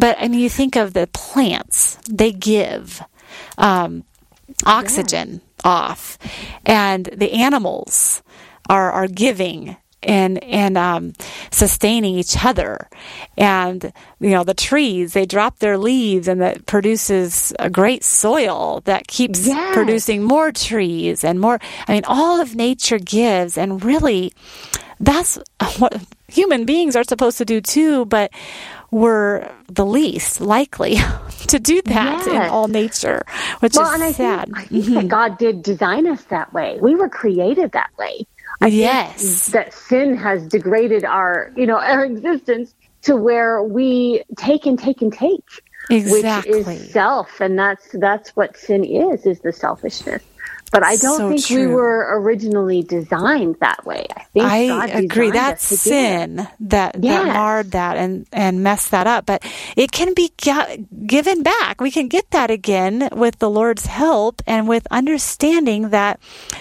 But I mean, you think of the plants, they give oxygen off, and the animals are giving and sustaining each other. And, the trees, they drop their leaves, and that produces a great soil that keeps producing more trees and more. I mean, all of nature gives, and really, that's what human beings are supposed to do too, but we're the least likely to do that in all nature, which is sad. I think that God did design us that way. We were created that way. I think that sin has degraded our existence to where we take and take and take, exactly. Which is self, and that's what sin is the selfishness. But I don't think we were originally designed that way. I think God agree. That's sin that marred that and messed that up. But it can be given back. We can get that again with the Lord's help and with understanding that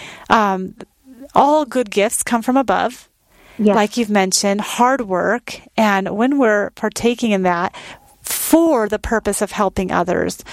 all good gifts come from above. Yes. Like you've mentioned, hard work. And when we're partaking in that for the purpose of helping others,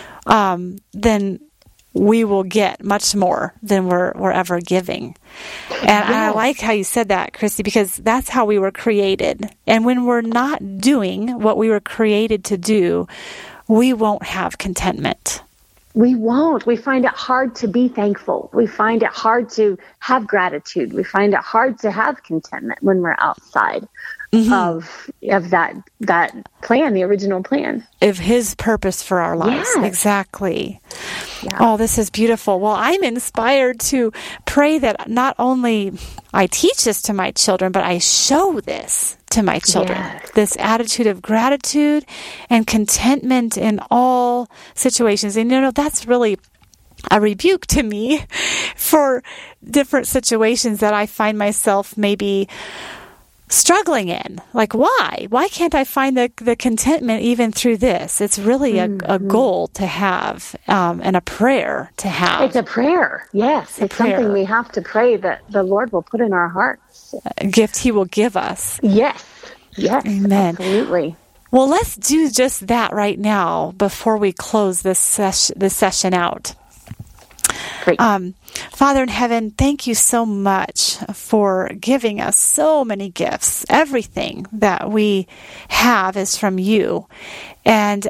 then we will get much more than we're ever giving. And I like how you said that, Christy, because that's how we were created. And when we're not doing what we were created to do, we won't have contentment. We won't. We find it hard to be thankful. We find it hard to have gratitude. We find it hard to have contentment when we're outside of that plan, the original plan. Of His purpose for our lives. Yes. Exactly. Yeah. Oh, this is beautiful. Well, I'm inspired to pray that not only I teach this to my children, but I show this to my children. Yes. This attitude of gratitude and contentment in all situations. And that's really a rebuke to me for different situations that I find myself maybe struggling in. Like, why? Why can't I find the contentment even through this? It's really a goal to have and a prayer to have. It's a prayer. Yes. It's something we have to pray that the Lord will put in our hearts. A gift He will give us. Yes. Yes. Amen. Absolutely. Well, let's do just that right now before we close this session out. Great. Father in heaven, thank you so much for giving us so many gifts. Everything that we have is from you. And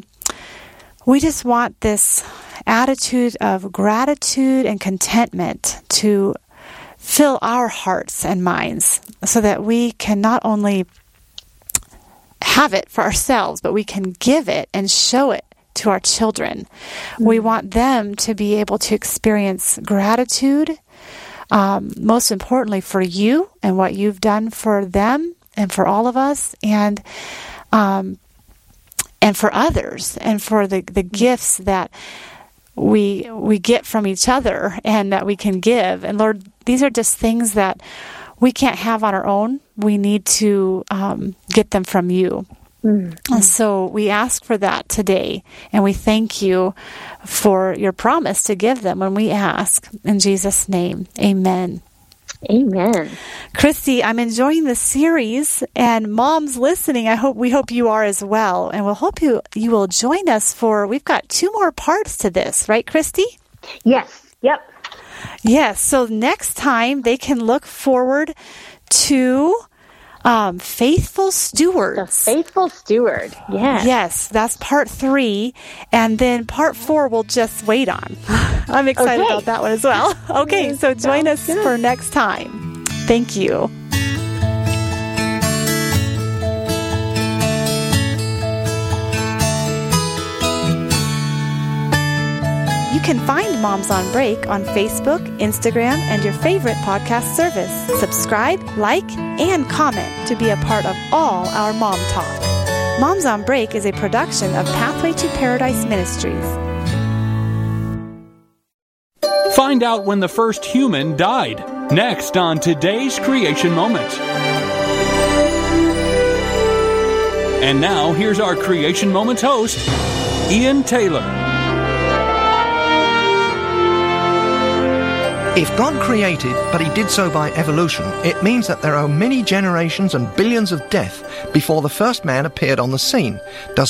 we just want this attitude of gratitude and contentment to fill our hearts and minds so that we can not only have it for ourselves, but we can give it and show it to our children. We want them to be able to experience gratitude, most importantly for you and what you've done for them and for all of us, and for others, and for the gifts that we get from each other and that we can give. And Lord, these are just things that we can't have on our own. We need to get them from you. Mm-hmm. And so we ask for that today, and we thank you for your promise to give them when we ask. In Jesus' name, amen. Amen. Christy, I'm enjoying the series, and moms listening, we hope you are as well, and we'll hope you will join us we've got 2 more parts to this, right, Christy? Yes. Yep. Yes. So next time they can look forward to Faithful Stewards. The Faithful Steward, yes. Yes, that's part 3. And then part 4 we'll just wait on. I'm excited about that one as well. Okay, so join us for next time. Thank you. You can find Moms on Break on Facebook, Instagram, and your favorite podcast service. Subscribe, like, and comment to be a part of all our Mom Talk. Moms on Break is a production of Pathway to Paradise Ministries. Find out when the first human died. Next on today's Creation Moment. And now, here's our Creation Moment host, Ian Taylor. If God created, but He did so by evolution, it means that there are many generations and billions of death before the first man appeared on the scene. Does